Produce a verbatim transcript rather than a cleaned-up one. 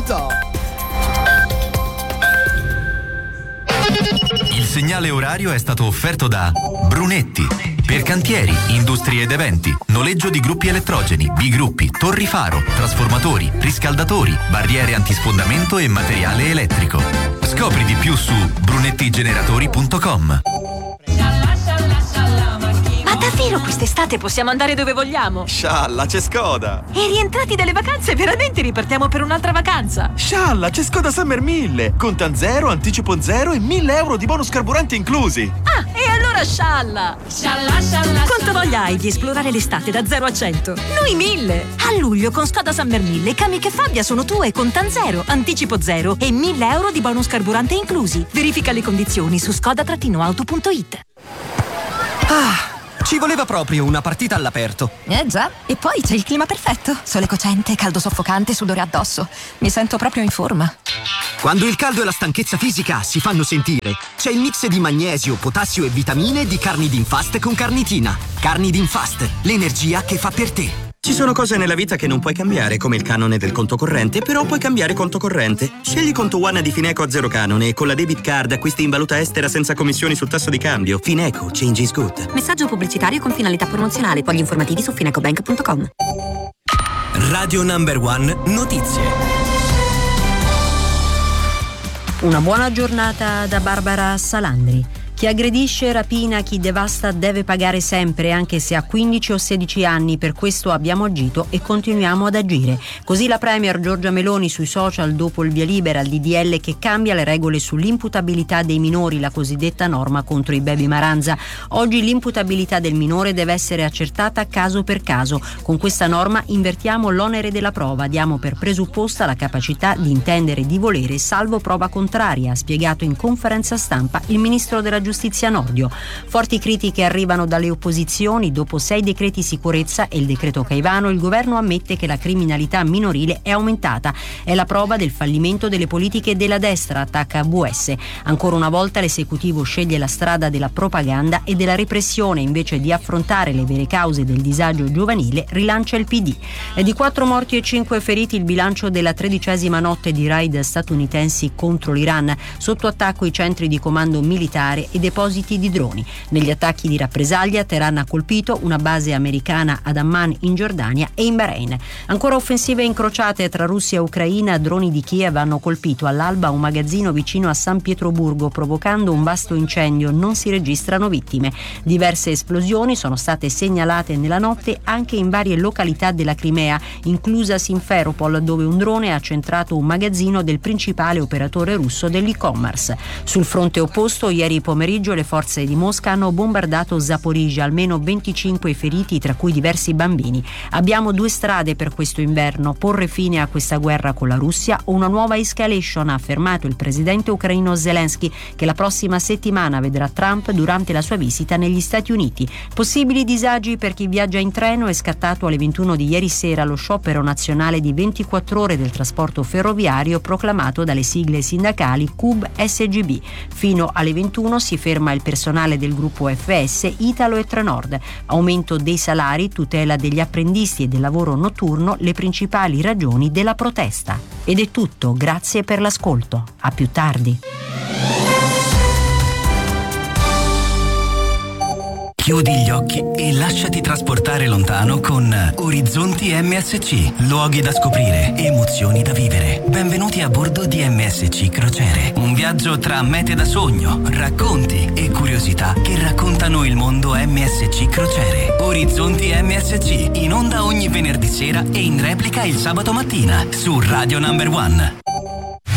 Perfetto! Il segnale orario è stato offerto da Brunetti. Per cantieri, industrie ed eventi, noleggio di gruppi elettrogeni, bigruppi, torri faro, trasformatori, riscaldatori, barriere antisfondamento e materiale elettrico. Scopri di più su brunettigeneratori punto com. Ma davvero quest'estate possiamo andare dove vogliamo? Scialla, c'è Skoda! E rientrati dalle vacanze, veramente ripartiamo per un'altra vacanza? Scialla, c'è Skoda Summer mille! Contan zero, anticipo zero e mille euro di bonus carburante inclusi! Ah, e allora scialla! Scialla, scialla! Quanto voglia hai di esplorare l'estate da zero a cento? Noi mille! A luglio con Skoda Summer mille, Kamiq e Fabia sono tue, contan zero, anticipo zero e mille euro di bonus carburante inclusi. Verifica le condizioni su skoda auto punto it. Ah! Ci voleva proprio una partita all'aperto. Eh già, e poi c'è il clima perfetto. Sole cocente, caldo soffocante, sudore addosso. Mi sento proprio in forma. Quando il caldo e la stanchezza fisica si fanno sentire, c'è il mix di magnesio, potassio e vitamine di Carnidinfast con Carnitina. Carnidinfast, l'energia che fa per te. Ci sono cose nella vita che non puoi cambiare, come il canone del conto corrente, però puoi cambiare conto corrente. Scegli Conto One di Fineco a zero canone e con la debit card acquisti in valuta estera senza commissioni sul tasso di cambio. Fineco, change is good. Messaggio pubblicitario con finalità promozionale. Paghi informativi su finecobank punto com. Radio Number One Notizie. Una buona giornata da Barbara Salandri. Chi aggredisce, rapina, chi devasta deve pagare sempre, anche se ha quindici o sedici anni. Per questo abbiamo agito e continuiamo ad agire. Così la premier Giorgia Meloni sui social dopo il via libera al D D L che cambia le regole sull'imputabilità dei minori, la cosiddetta norma contro i baby maranza. Oggi l'imputabilità del minore deve essere accertata caso per caso. Con questa norma invertiamo l'onere della prova, diamo per presupposta la capacità di intendere e di volere salvo prova contraria, ha spiegato in conferenza stampa il ministro della Giustizia Giustizia Nordio. Forti critiche arrivano dalle opposizioni. Dopo sei decreti sicurezza e il decreto Caivano, il governo ammette che la criminalità minorile è aumentata. È la prova del fallimento delle politiche della destra, attacca V S. Ancora una volta l'esecutivo sceglie la strada della propaganda e della repressione invece di affrontare le vere cause del disagio giovanile, rilancia il P D. È di quattro morti e cinque feriti il bilancio della tredicesima notte di raid statunitensi contro l'Iran. Sotto attacco i centri di comando militare e depositi di droni. Negli attacchi di rappresaglia Teheran ha colpito una base americana ad Amman in Giordania e in Bahrain. Ancora offensive incrociate tra Russia e Ucraina, droni di Kiev hanno colpito all'alba un magazzino vicino a San Pietroburgo provocando un vasto incendio, non si registrano vittime. Diverse esplosioni sono state segnalate nella notte anche in varie località della Crimea, inclusa Simferopol, dove un drone ha centrato un magazzino del principale operatore russo dell'e-commerce. Sul fronte opposto ieri pomeriggio le forze di Mosca hanno bombardato Zaporizhzhia, almeno venticinque feriti tra cui diversi bambini. Abbiamo due strade per questo inverno: porre fine a questa guerra con la Russia o una nuova escalation, ha affermato il presidente ucraino Zelensky, che la prossima settimana vedrà Trump durante la sua visita negli Stati Uniti. Possibili disagi per chi viaggia in treno. È scattato alle ventuno di ieri sera lo sciopero nazionale di ventiquattro ore del trasporto ferroviario proclamato dalle sigle sindacali C U B S G B. Fino alle ventuno si ferma il personale del gruppo F S, Italo e Trenord. Aumento dei salari, tutela degli apprendisti e del lavoro notturno, le principali ragioni della protesta. Ed è tutto, grazie per l'ascolto. A più tardi. Chiudi gli occhi e lasciati trasportare lontano con Orizzonti M S C. Luoghi da scoprire, emozioni da vivere. Benvenuti a bordo di M S C Crociere. Un viaggio tra mete da sogno, racconti e curiosità che raccontano il mondo M S C Crociere. Orizzonti M S C, in onda ogni venerdì sera e in replica il sabato mattina su Radio Number One.